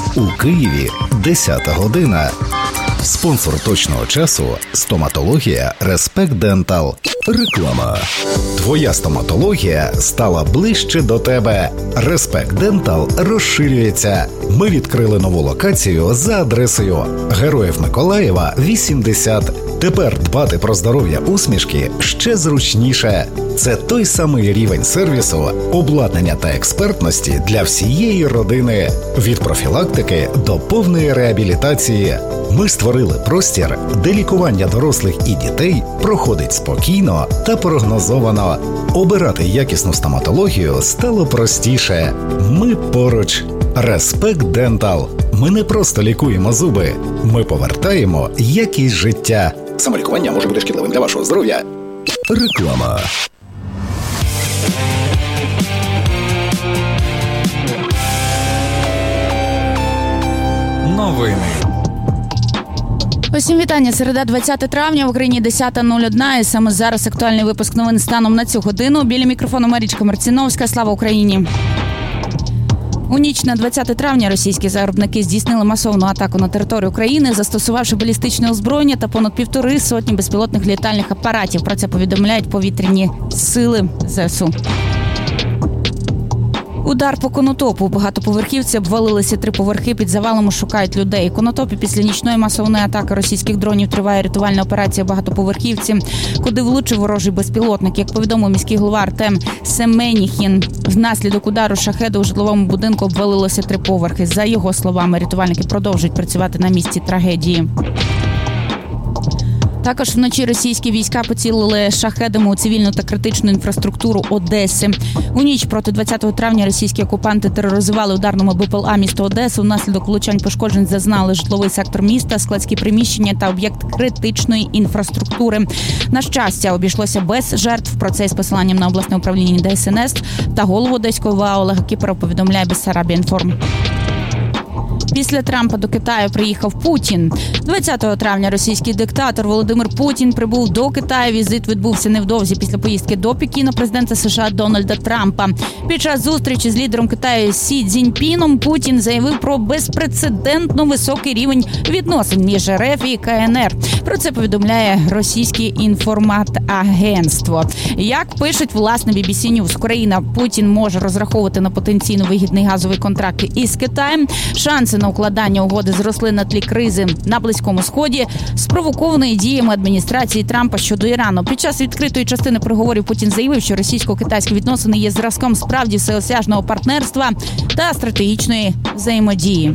У Києві 10 година. Спонсор точного часу – стоматологія Respect Dental. Реклама. Твоя стоматологія стала ближче до тебе. Respect Dental розширюється. Ми відкрили нову локацію за адресою Героїв Миколаєва, 80. Тепер дбати про здоров'я усмішки ще зручніше. Це той самий рівень сервісу, обладнання та експертності для всієї родини. Від профілактики до повної реабілітації. Ми створили простір, де лікування дорослих і дітей проходить спокійно та прогнозовано. Обирати якісну стоматологію стало простіше. Ми поруч. Respect Dental. Ми не просто лікуємо зуби. Ми повертаємо якість життя. Самолікування може бути шкідливим для вашого здоров'я. Реклама. Новини. Усім вітання. Середа, 20 травня, в Україні 10:01. І саме зараз актуальний випуск новин станом на цю годину. Біля мікрофону Марічка Марціновська. Слава Україні! У ніч на 20 травня російські загарбники здійснили масовну атаку на територію України, застосувавши балістичне озброєння та понад 1,5 сотні безпілотних літальних апаратів. Про це повідомляють повітряні сили ЗСУ. Удар по Конотопу. У багатоповерхівці обвалилися 3 поверхи, під завалами шукають людей. У Конотопі після нічної масової атаки російських дронів триває рятувальна операція багатоповерхівці, куди влучив ворожий безпілотник. Як повідомив міський голова Артем Семеніхін, внаслідок удару шахеду у житловому будинку обвалилося 3 поверхи. За його словами, рятувальники продовжують працювати на місці трагедії. Також вночі російські війська поцілили шахедами у цивільну та критичну інфраструктуру Одеси. У ніч проти 20 травня російські окупанти тероризували ударними БПЛА місто Одесу. Внаслідок влучань пошкоджень зазнали житловий сектор міста, складські приміщення та об'єкт критичної інфраструктури. На щастя, обійшлося без жертв. Про це з посиланням на обласне управління ДСНС та голову Одеського ОВА Олега Кіпера повідомляє Бессарабія Інформ. Після Трампа до Китаю приїхав Путін. 20 травня російський диктатор Володимир Путін прибув до Китаю. Візит відбувся невдовзі після поїздки до Пекіна президента США Дональда Трампа. Під час зустрічі з лідером Китаю Сі Цзіньпіном Путін заявив про безпрецедентно високий рівень відносин між РФ і КНР. Про це повідомляє російське інформагентство. Як пишуть власне BBC News, Україна, Путін може розраховувати на потенційно вигідний газовий контракт із Китаєм. Шанси на укладання угоди зросли на тлі кризи на Близькому Сході, спровокованої діями адміністрації Трампа щодо Ірану. Під час відкритої частини переговорів Путін заявив, що російсько-китайські відносини є зразком справді всеосяжного партнерства та стратегічної взаємодії.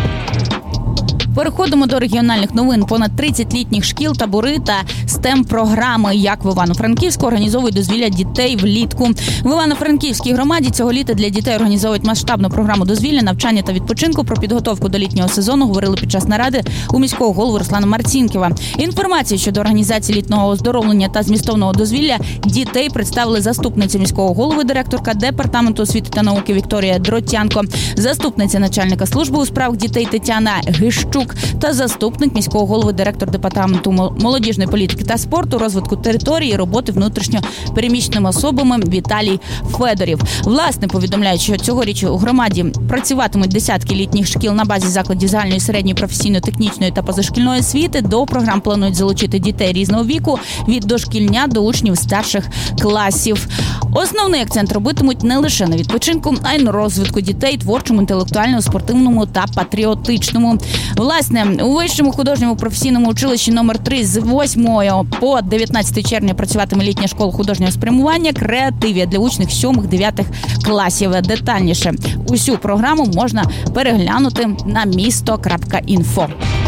Переходимо до регіональних новин. Понад 30 літніх шкіл, табори та STEM-програми, як в Івано-Франківську, організовують дозвілля дітей влітку. В Івано-Франківській громаді цього літа для дітей організовують масштабну програму дозвілля, навчання та відпочинку. Про підготовку до літнього сезону говорили під час наради у міського голови Руслана Марцінкєва. Інформацію щодо організації літнього оздоровлення та змістовного дозвілля дітей представили заступниця міського голови, директорка Департаменту освіти та науки Вікторія Дротянко, заступниця начальника служби у справах дітей Тетяна Гищук та заступник міського голови, директор Департаменту молодіжної політики та спорту, розвитку території і роботи внутрішньо переміщеними особами Віталій Федорів. Власне, повідомляють, що цьогоріч у громаді працюватимуть десятки літніх шкіл на базі закладів загальної, середньої, професійно-технічної та позашкільної освіти. До програм планують залучити дітей різного віку від дошкільня до учнів старших класів. Основний акцент робитимуть не лише на відпочинку, а й на розвитку дітей творчому, інтелектуальному, спортивному та патріотичному. Власне, у Вищому художньому професійному училищі номер 3 з 8 по 19 червня працюватиме літня школа художнього спрямування «Креативія» для учнів 7-9 класів. Детальніше усю програму можна переглянути на місто.інфо.